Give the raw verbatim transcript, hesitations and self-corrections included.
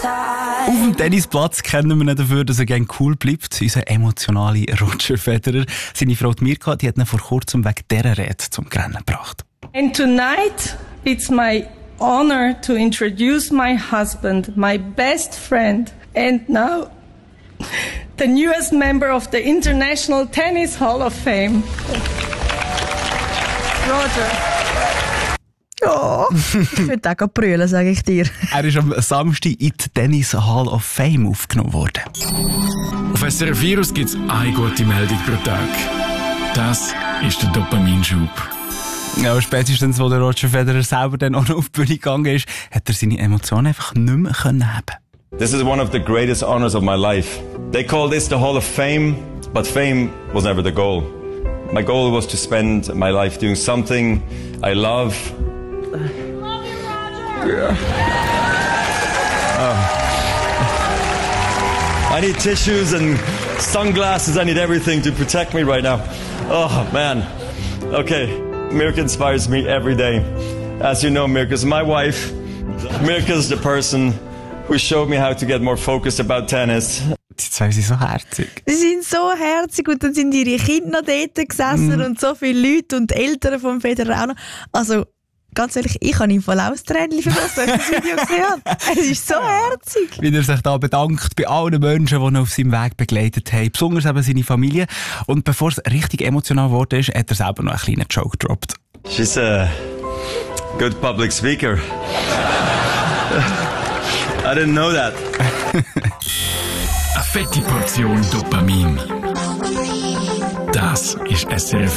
Auf dem Tennisplatz kennen wir ihn dafür, dass er gerne cool bleibt. Unser emotionale Roger Federer. Seine Frau Mirka, die hat ihn vor kurzem wegen dieser Rede zum Rennen gebracht. And tonight it's my honor to introduce my husband, my best friend, and now the newest member of the International Tennis Hall of Fame. Roger. Ja, ich würde auch brüllen, sage ich dir. Er ist am Samstag in die Tennis Hall of Fame aufgenommen worden. Auf S R F Virus gibt es eine gute Meldung pro Tag. Das ist der Dopaminschub. Ja, spätestens, als der Roger Federer selber dann auch noch auf die Bühne gegangen ist, hat er seine Emotionen einfach nicht mehr haben. This is one of the greatest honors of my life. They call this the Hall of Fame, but fame was never the goal. My goal was to spend my life doing something I love. Love you, Roger. Yeah. Oh. I need tissues and sunglasses. I need everything to protect me right now. Oh, man. Okay. Mirka inspires me every day. As you know, Mirka is my wife. Mirka is the person who showed me how to get more focused about tennis. Die zwei sind so herzig. Sie sind so herzig und dann sind ihre Kinder noch dort gesessen mm. und so viele Leute und die Eltern vom Federer auch noch. Also, ganz ehrlich, ich habe ihm voll aus Tränchen verlassen, als ich das Video gesehen habe. Es ist so herzig. Wie er sich da bedankt bei allen Menschen, die ihn auf seinem Weg begleitet haben. Besonders eben seine Familie. Und bevor es richtig emotional geworden ist, hat er selber noch einen kleinen Joke gedroppt. She's a good public speaker. I didn't know that. Eine fette Portion Dopamin. Das ist S R F